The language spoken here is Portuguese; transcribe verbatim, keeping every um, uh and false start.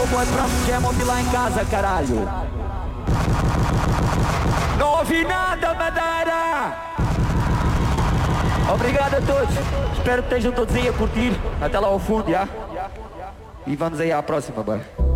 Cowboy pra jam ouve lá em casa, caralho. Não ouvi nada, Madeira. Obrigado a todos. Espero que estejam todos aí a curtir. Até lá ao fundo, já. E vamos aí à próxima, bora.